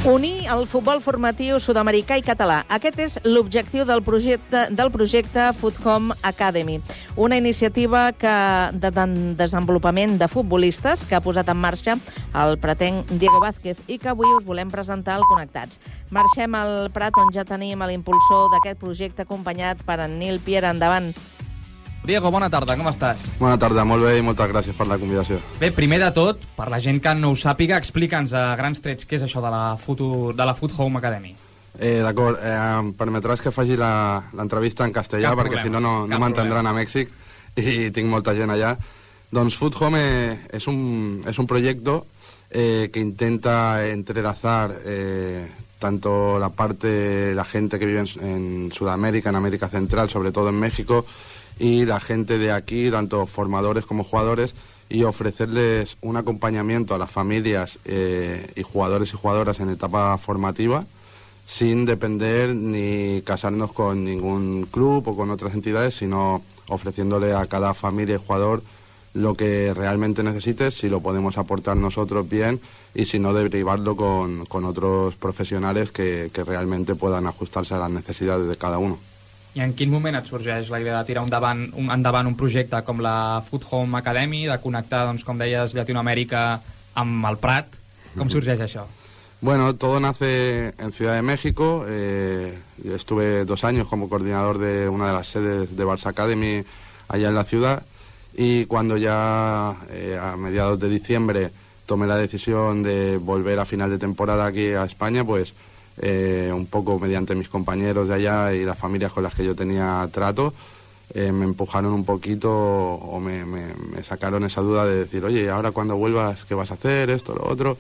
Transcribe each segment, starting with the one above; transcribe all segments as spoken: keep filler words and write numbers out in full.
Unir el futbol formatiu sud-americà i català. Aquest és l'objectiu del projecte del projecte Foot Home Academy, una iniciativa que de desenvolupament de futbolistes que ha posat en marxa el pretenc Diego Vázquez i que avui us volem presentar al Connectats. Marxem al Prat, on ja tenim l'impulsor d'aquest projecte, acompanyat per en Nil Piera. Endavant. Diego, bona tarda, com estàs? Bona tarda, molt bé i moltes gràcies per la convidació. Bé, primer de tot, per la gent que no ho sàpiga, explica'ns a grans trets què és això de la Foot, de la Foot Home Academy. Eh, D'acord, eh, em permetràs que faci l'entrevista en castellà, Cap perquè problema, si no, no, no m'entendran a Mèxic i tinc molta gent allà. Doncs Foot Home eh, és, un, es un proyecto eh, que intenta entrelazar eh, tanto la parte, la gente que vive en, en Sudamérica, en América Central, sobre todo en México, y la gente de aquí, tanto formadores como jugadores, y ofrecerles un acompañamiento a las familias eh, y jugadores y jugadoras en etapa formativa, sin depender ni casarnos con ningún club o con otras entidades, sino ofreciéndole a cada familia y jugador lo que realmente necesite, si lo podemos aportar nosotros bien, y si no, derivarlo con, con otros profesionales que, que realmente puedan ajustarse a las necesidades de cada uno. I en quin moment et sorgeix la idea de tirar endavant un, endavant un projecte com la Foot Home Academy, de connectar, doncs, com deies, Llatinoamèrica amb el Prat? Com sorgeix això? Bueno, todo nace en Ciudad de México. Eh, estuve dos años como coordinador de una de las sedes de Barça Academy allá en la ciudad, y cuando ya eh, a mediados de diciembre tomé la decisión de volver a final de temporada aquí a España, pues Eh, un poco mediante mis compañeros de allá y las familias con las que yo tenía trato, eh, me empujaron un poquito o me, me, me sacaron esa duda de decir, oye, ahora cuando vuelvas, ¿qué vas a hacer? Esto, lo otro.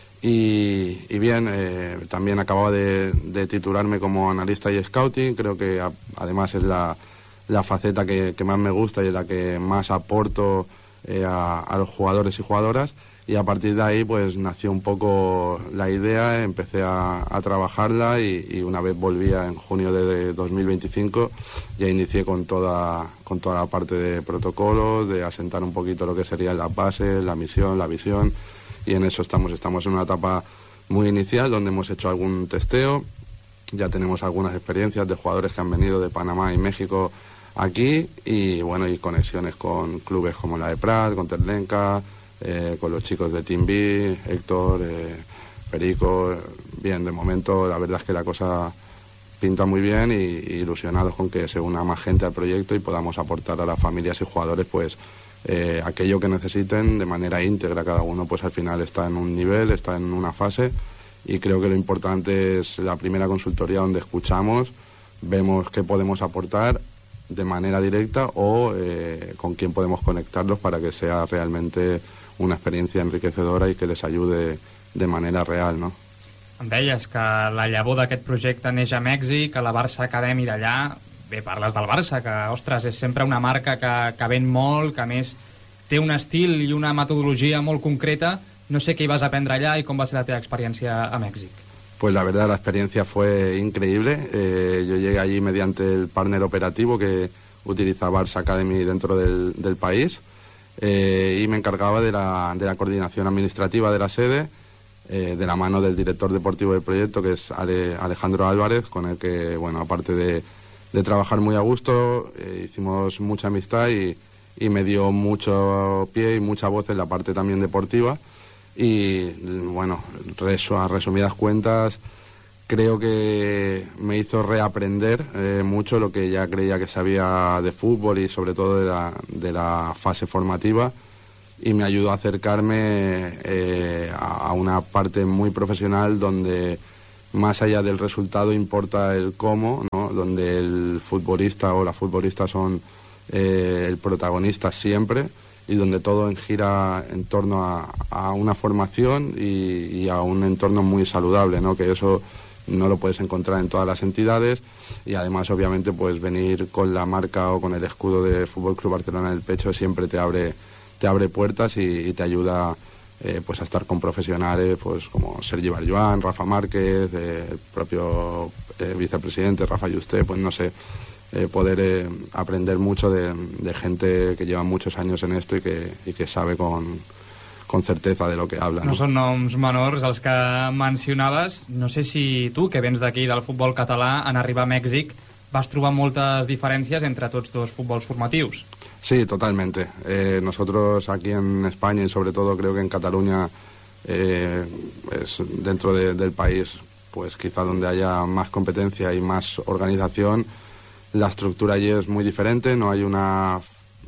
Y, y bien, eh, también acababa de, de titularme como analista y scouting. Creo que a, además es la, la faceta que, que más me gusta y en la que más aporto eh, a, a los jugadores y jugadoras. Y a partir de ahí pues nació un poco la idea, empecé a, a trabajarla y, y una vez volvía en junio de dos mil veinticinco ya inicié con toda, con toda la parte de protocolos, de asentar un poquito lo que serían las bases, la misión, la visión, y en eso estamos. Estamos en una etapa muy inicial donde hemos hecho algún testeo, ya tenemos algunas experiencias de jugadores que han venido de Panamá y México aquí, y bueno, y conexiones con clubes como la de Prat, con Terlenca, Eh, con los chicos de Team B, Héctor, eh, Perico. Bien, de momento la verdad es que la cosa pinta muy bien, y, y ilusionados con que se una más gente al proyecto y podamos aportar a las familias y jugadores pues eh, aquello que necesiten de manera íntegra. Cada uno pues al final está en un nivel, está en una fase, y creo que lo importante es la primera consultoría donde escuchamos, vemos qué podemos aportar de manera directa o eh, con quién podemos conectarlos para que sea realmente una experiencia enriquecedora i que les ayude de manera real, no? Em deies que la llavor d'aquest projecte neix a Mèxic, a la Barça Academy d'allà. Bé, parles del Barça, que, ostres, és sempre una marca que, que ven molt, que a més té un estil i una metodologia molt concreta. No sé què hi vas aprendre allà i com va ser la teva experiència a Mèxic. Pues la verdad la experiencia fue increíble. Eh, yo llegué allí mediante el partner operativo que utiliza Barça Academy dentro del, del país. Eh, y me encargaba de la, de la coordinación administrativa de la sede, eh, de la mano del director deportivo del proyecto, que es Ale, Alejandro Álvarez, con el que, bueno, aparte de, de trabajar muy a gusto, eh, hicimos mucha amistad y, y me dio mucho pie y mucha voz en la parte también deportiva. Y, bueno, resu, a resumidas cuentas, creo que me hizo reaprender eh, mucho lo que ya creía que sabía de fútbol y sobre todo de la, de la fase formativa, y me ayudó a acercarme eh, a, a una parte muy profesional donde más allá del resultado importa el cómo, ¿no? Donde el futbolista o la futbolista son eh, el protagonista siempre, y donde todo gira en torno a, a una formación y, y a un entorno muy saludable, ¿no? Que eso no lo puedes encontrar en todas las entidades, y además obviamente pues venir con la marca o con el escudo de Fútbol Club Barcelona en el pecho siempre te abre te abre puertas y, y te ayuda eh, pues a estar con profesionales pues como Sergi Barjuan, Rafa Márquez, eh, el propio eh, vicepresidente Rafa Yuste, pues no sé, eh, poder eh, aprender mucho de, de gente que lleva muchos años en esto y que, y que sabe con con certeza de lo que habla. No, no són noms menors els que mencionaves. No sé si tu, que vens d'aquí del futbol català, en arribar a Mèxic vas trobar moltes diferències entre tots dos futbols formatius. Sí, totalmente. Eh, nosotros aquí en España y sobre todo creo que en Cataluña eh, es dentro de, del país, pues quizá donde haya más competencia y más organización, la estructura allí es muy diferente, no hay una,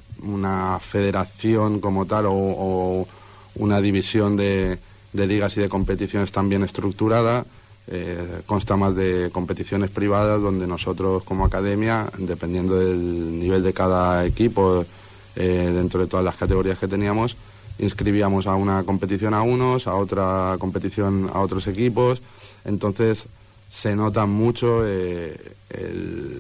una federación como tal o, o una división de, de ligas y de competiciones tan bien estructurada. Eh, consta más de competiciones privadas donde nosotros como academia, dependiendo del nivel de cada equipo, eh, dentro de todas las categorías que teníamos, inscribíamos a una competición a unos, a otra competición a otros equipos. Entonces se nota mucho eh, el,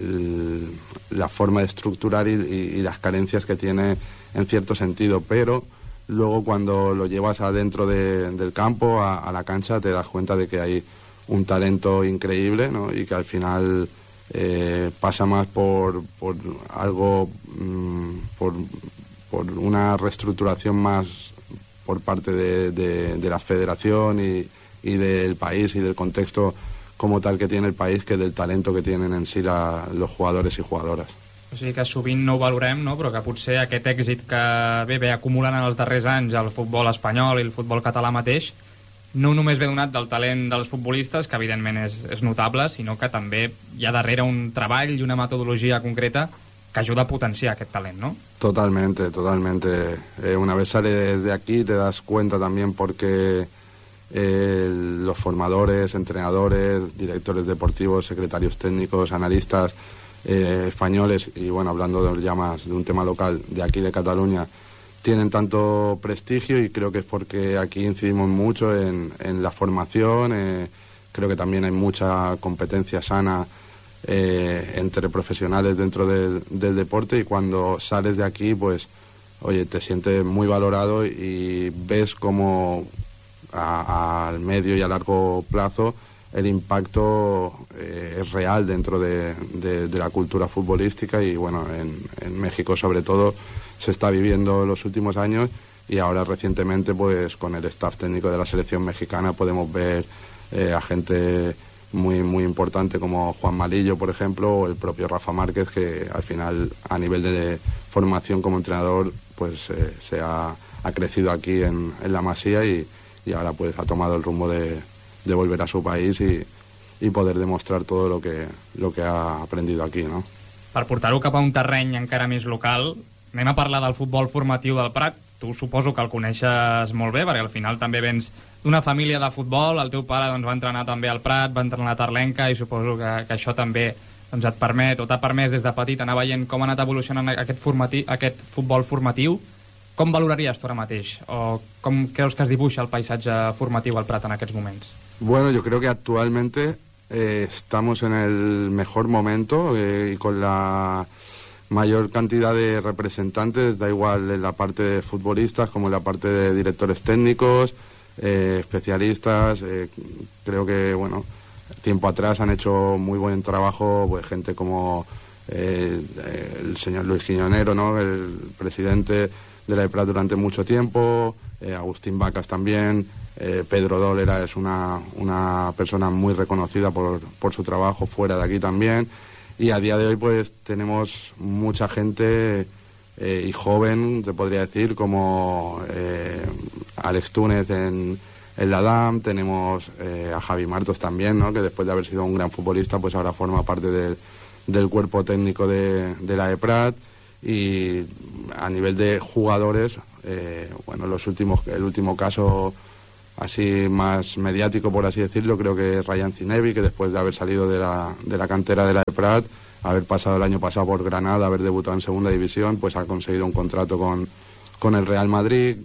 el, la forma de estructurar y, y, y las carencias que tiene en cierto sentido, pero luego cuando lo llevas adentro de, del campo, a, a la cancha, te das cuenta de que hay un talento increíble, ¿no? Y que al final eh, pasa más por, por algo, mmm, por, por una reestructuración más por parte de, de, de la federación y, y del país y del contexto como tal que tiene el país, que del talento que tienen en sí la, los jugadores y jugadoras. O sigui que sovint no ho valorem, no? Però que potser aquest èxit que bé, bé acumulant en els darrers anys el futbol espanyol i el futbol català mateix no només ve donat del talent dels futbolistes, que evidentment és, és notable, sinó que també hi ha darrere un treball i una metodologia concreta que ayuda a potenciar aquest talent, ¿no? Totalmente, totalmente. Eh, una vez sales de aquí te das cuenta también porque eh, los formadores, entrenadores, directores deportivos, secretarios técnicos, analistas eh, españoles, y bueno, hablando de, ya más de un tema local de aquí de Cataluña, tienen tanto prestigio, y creo que es porque aquí incidimos mucho en, en la formación. Eh, creo que también hay mucha competencia sana eh, entre profesionales dentro del, del deporte, y cuando sales de aquí, pues, oye, te sientes muy valorado y ves como al medio y a largo plazo el impacto eh, es real dentro de, de, de la cultura futbolística, y bueno, en, en México sobre todo se está viviendo los últimos años, y ahora recientemente pues con el staff técnico de la selección mexicana podemos ver eh, a gente muy muy importante como Juan Malillo, por ejemplo, o el propio Rafa Márquez, que al final a nivel de formación como entrenador pues eh, se ha, ha crecido aquí en, en la Masía, y, y ahora pues ha tomado el rumbo de, de volver a su país y, y poder demostrar todo lo que, lo que ha aprendido aquí, ¿no? Per portar-ho cap a un terreny encara més local, anem a parlar del futbol formatiu del Prat. Tu suposo que el coneixes molt bé, perquè al final també vens d'una família de futbol, el teu pare doncs, va entrenar també al Prat, va entrenar a Tarlenca, i suposo que, que això també doncs, et permet, o t'ha permès des de petit anar veient com ha anat evolucionant aquest, formati, aquest futbol formatiu. Com valoraries tu ara mateix? O com creus que es dibuixa el paisatge formatiu al Prat en aquests moments? Bueno, yo creo que actualmente eh, estamos en el mejor momento eh, y con la mayor cantidad de representantes, da igual en la parte de futbolistas como en la parte de directores técnicos, eh, especialistas. Eh, creo que, bueno, tiempo atrás han hecho muy buen trabajo pues gente como eh, el señor Luis Quiñonero, ¿no?, el presidente de la E P R A durante mucho tiempo, eh, Agustín Vacas también, eh, Pedro Dólera es una, una persona muy reconocida por, por su trabajo fuera de aquí también. Y a día de hoy pues tenemos mucha gente eh, y joven, te podría decir, como eh, Alex Túnez en, en la D A M, tenemos eh, a Javi Martos también, ¿no?, que después de haber sido un gran futbolista pues ahora forma parte del, del cuerpo técnico de, de la E P R A T. Y a nivel de jugadores, eh, bueno, los últimos, el último caso así más mediático, por así decirlo, creo que es Ryan Zinebi, que después de haber salido de la, de la cantera de la E P R A T, haber pasado el año pasado por Granada, haber debutado en segunda división, pues ha conseguido un contrato con, con el Real Madrid.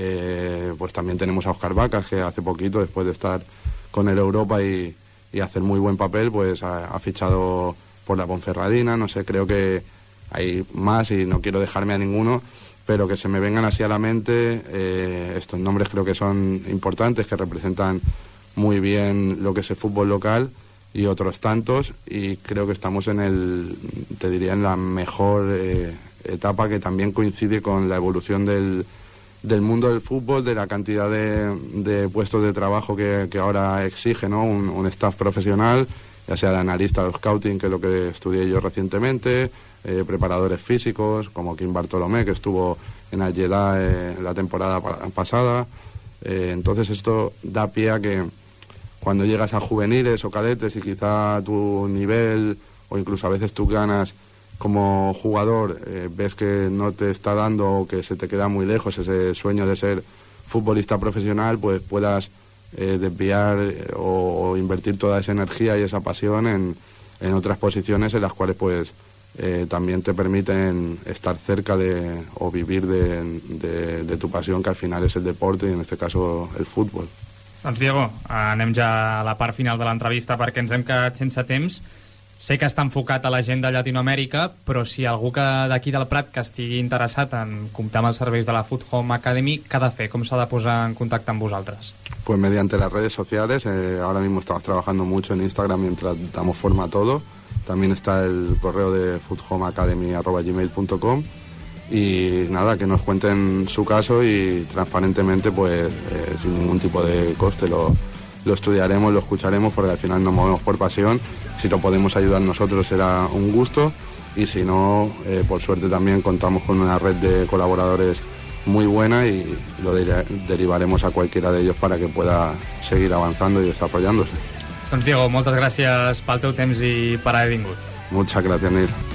Eh, pues también tenemos a Óscar Vacas, que hace poquito, después de estar con el Europa y, y hacer muy buen papel, pues ha, ha fichado por la Ponferradina. No sé, creo que hay más y no quiero dejarme a ninguno, pero que se me vengan así a la mente, eh, estos nombres creo que son importantes, que representan muy bien lo que es el fútbol local y otros tantos, y creo que estamos en el, te diría, en la mejor eh, etapa, que también coincide con la evolución del, del mundo del fútbol, de la cantidad de, de puestos de trabajo que, que ahora exige, ¿no? un, un staff profesional, ya sea de analista o scouting, que es lo que estudié yo recientemente, eh, preparadores físicos, como Kim Bartolomé, que estuvo en Al-Jeddah eh, la temporada pa pasada. Eh, entonces esto da pie a que cuando llegas a juveniles o cadetes y quizá tu nivel o incluso a veces tus ganas como jugador eh, ves que no te está dando o que se te queda muy lejos ese sueño de ser futbolista profesional, pues puedas eh, desviar eh, o, o invertir toda esa energía y esa pasión en, en otras posiciones en las cuales pues eh, también te permiten estar cerca de o vivir de, de, de tu pasión, que al final es el deporte y en este caso el fútbol. Doncs Diego, anem ja a la part final de l'entrevista perquè ens hem quedat sense temps. Sé que està enfocat a la gent de Llatinoamèrica, però si algú que d'aquí del Prat que estigui interessat en comptar amb els serveis de la Foot Home Academy, què ha de fer? Com s'ha de posar en contacte amb vosaltres? Pues mediante las redes sociales, eh, ahora mismo estamos trabajando mucho en Instagram mientras damos forma a todo. También está el correo de foot home academy arroba gmail punto com y nada, que nos cuenten su caso y transparentemente, pues eh, sin ningún tipo de coste lo, lo estudiaremos, lo escucharemos, porque al final nos movemos por pasión. Si lo podemos ayudar nosotros será un gusto y si no, eh, por suerte también contamos con una red de colaboradores muy buena y lo de derivaremos a cualquiera de ellos para que pueda seguir avanzando y desarrollándose. Doncs Diego, moltes gràcies pel teu temps i per haver vingut. Muchas gracias, Neil.